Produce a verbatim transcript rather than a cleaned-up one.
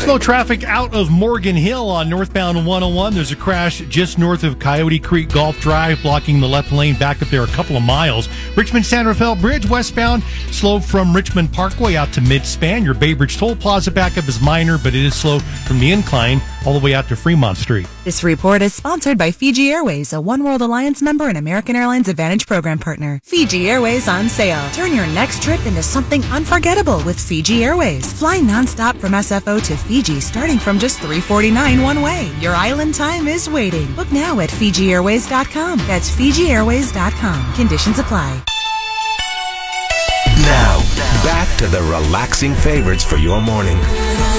Slow traffic out of Morgan Hill on northbound one oh one. There's a crash just north of Coyote Creek Golf Drive, blocking the left lane back up there a couple of miles. Richmond San Rafael Bridge westbound, slow from Richmond Parkway out to Midspan. Your Bay Bridge Toll Plaza backup is minor, but it is slow from the incline all the way out to Fremont Street. This report is sponsored by Fiji Airways, a One World Alliance member and American Airlines Advantage program partner. Fiji Airways on sale. Turn your next trip into something unforgettable with Fiji Airways. Fly nonstop from S F O to Fiji starting from just three forty-nine one way. Your island time is waiting. Book now at Fiji Airways dot com. That's Fiji Airways dot com. Conditions apply. Now, back to the relaxing favorites for your morning.